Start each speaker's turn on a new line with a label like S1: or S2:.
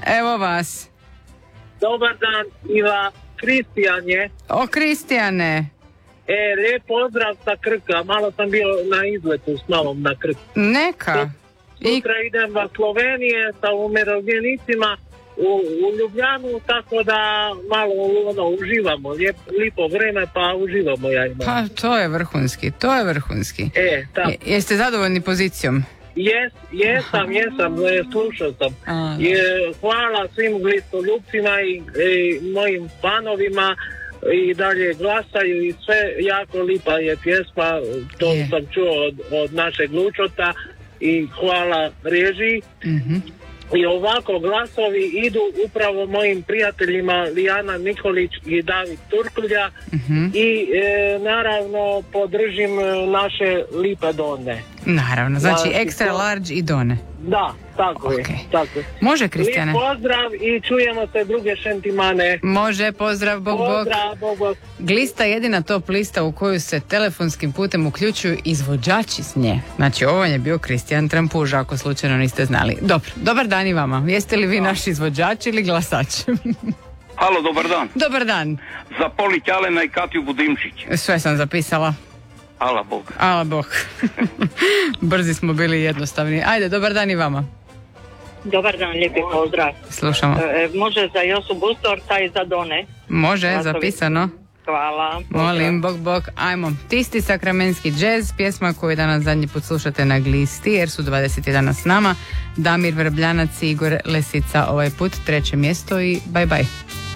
S1: Evo vas.
S2: Dobar dan, Iva. Kristijan je.
S1: O, Kristijane.
S2: Lijep pozdrav sa Krka. Malo sam bio na izletu s Novom na Krk.
S1: Neka.
S2: Sutra idem u Slovenije sa umirovljenicima u Ljubljanu, tako da malo uživamo. Lijepo vreme, pa uživamo ja imam.
S1: Pa to je vrhunski. Jeste zadovoljni pozicijom?
S2: Jesam, slušao sam. Hvala svim glistoljupcima i mojim fanovima i dalje glasaju i sve, jako lipa je pjesma, to sam čuo od našeg Lučota i hvala režiji. I ovako glasovi idu upravo mojim prijateljima Lijana Nikolić i David Turkulja i naravno podržim naše lipe Done.
S1: Naravno, znači extra large i Done.
S2: Da, tako je.
S1: Može, Kristijane?
S2: Lijep pozdrav i čujemo se druge šentimane.
S1: Može, pozdrav, bog. Glista je jedina top lista u koju se telefonskim putem uključuju izvođači s nje. Znači, ovo je bio Kristijan Trampuža, ako slučajno niste znali. Dobro, dobar dan i vama. Jeste li vi naš izvođač ili glasač?
S3: Halo, dobar dan.
S1: Dobar dan.
S3: Za Poli Ćalena i Katju Budimčić.
S1: Sve sam zapisala. Ala Bog. Brzi smo bili, jednostavni. Ajde, dobar dan i vama.
S4: Dobar dan, lijepi pozdrav.
S1: Slušamo.
S4: Može za Josu Bustorta i za Done.
S1: Može, zapisano.
S4: Hvala.
S1: Molim, bog. Ajmo. Tisti sakramenski džez, pjesma koju danas zadnji put slušate na Glisti, jer su 21 s nama. Damir Vrbljanac i Igor Lesica ovaj put, 3. mjesto i bye bye.